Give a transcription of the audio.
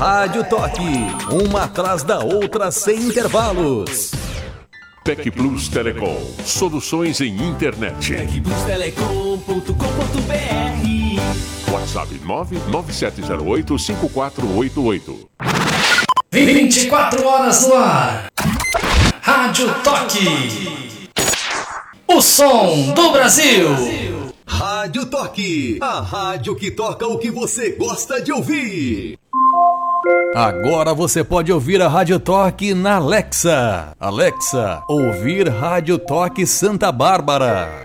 Rádio Toque, uma atrás da outra sem intervalos. Tec Plus Telecom, soluções em internet. tecplustelecom.com.br. WhatsApp 997085488. 24 horas no ar. Rádio Toque. O som do Brasil. Rádio Toque, a rádio que toca o que você gosta de ouvir. Agora você pode ouvir a Rádio Toque na Alexa. Alexa, ouvir Rádio Toque Santa Bárbara.